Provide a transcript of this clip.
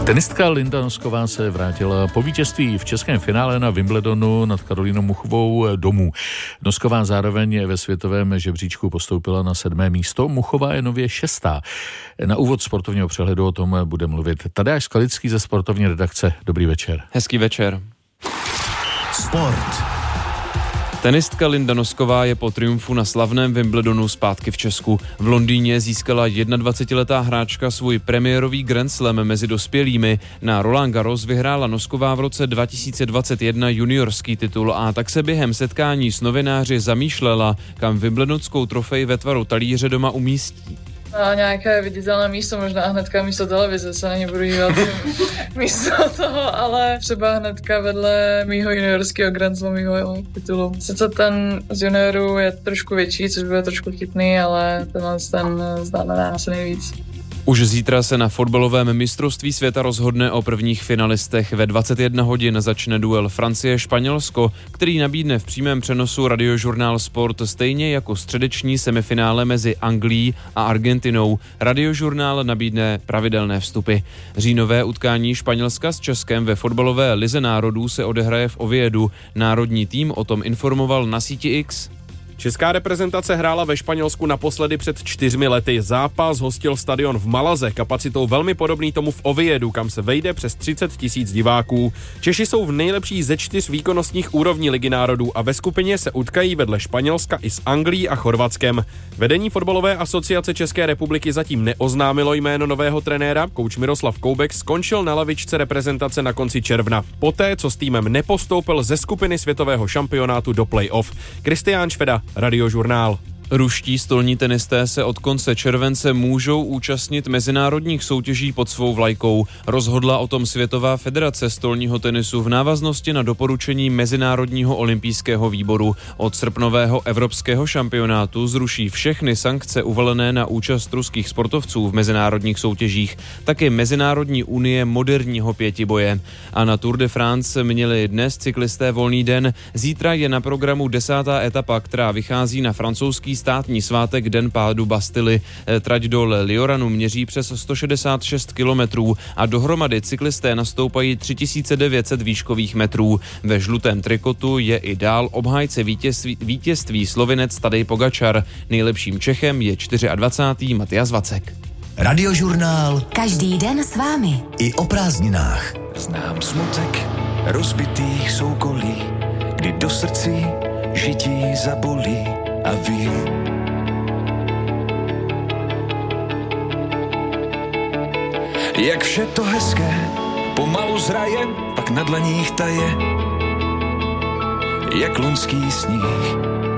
Tenistka Linda Nosková se vrátila po vítězství v českém finále na Wimbledonu nad Karolínou Muchovou domů. Nosková zároveň ve světovém žebříčku postoupila na 7. místo, Muchová je nově 6. Na úvod sportovního přehledu o tom bude mluvit Tadeáš Skalický ze sportovní redakce. Dobrý večer. Hezký večer. Sport. Tenistka Linda Nosková je po triumfu na slavném Wimbledonu zpátky v Česku. V Londýně získala 21letá hráčka svůj premiérový Grand Slam mezi dospělými. Na Roland Garros vyhrála Nosková v roce 2021 juniorský titul a tak se během setkání s novináři zamýšlela, kam wimbledonskou trofej ve tvaru talíře doma umístí. Na nějaké viditelné místo, možná hnedka místo televize, se na ně budu dívat místo toho, ale třeba hnedka vedle mýho juniorského Grand Slamového titulu. Sice ten z juniorů je trošku větší, což bude trošku chytný, ale ten znamená asi nejvíc. Už zítra se na fotbalovém mistrovství světa rozhodne o prvních finalistech. Ve 21 hodin začne duel Francie-Španělsko, který nabídne v přímém přenosu Radiožurnál Sport stejně jako středeční semifinále mezi Anglií a Argentinou. Radiožurnál nabídne pravidelné vstupy. Říjnové utkání Španělska s Českem ve fotbalové lize národů se odehraje v Oviedu. Národní tým o tom informoval na síti X. Česká reprezentace hrála ve Španělsku naposledy před 4 lety. Zápas hostil stadion v Malaze, kapacitou velmi podobný tomu v Oviedu, kam se vejde přes 30 000 diváků. Češi jsou v nejlepší ze 4 výkonnostních úrovní Ligy národů a ve skupině se utkají vedle Španělska i s Anglií a Chorvatskem. Vedení fotbalové asociace České republiky zatím neoznámilo jméno nového trenéra. Kouč Miroslav Koubek skončil na lavičce reprezentace na konci června. Poté, co s týmem nepostoupil ze skupiny světového šampionátu do play-off. Kristián Šveda, Radiožurnál. Ruští stolní tenisté se od konce července můžou účastnit mezinárodních soutěží pod svou vlajkou. Rozhodla o tom Světová federace stolního tenisu v návaznosti na doporučení Mezinárodního olympijského výboru. Od srpnového evropského šampionátu zruší všechny sankce uvalené na účast ruských sportovců v mezinárodních soutěžích, také Mezinárodní unie moderního pětiboje. A na Tour de France měli dnes cyklisté volný den. Zítra je na programu 10. etapa, která vychází na francouzský státní svátek Den pádu Bastily. Trať do Lioranu měří přes 166 kilometrů a dohromady cyklisté nastoupají 3900 výškových metrů. Ve žlutém trikotu je i dál obhájce vítězství Slovinec Tadej Pogačar. Nejlepším Čechem je 24. Matias Vacek. Radiožurnál. Každý den s vámi. I o prázdninách. Znám smutek rozbitých soukolí, kdy do srdcí žití zabolí a vím, jak vše to hezké pomalu zraje, pak na dlaních taje, jak loňský sníh.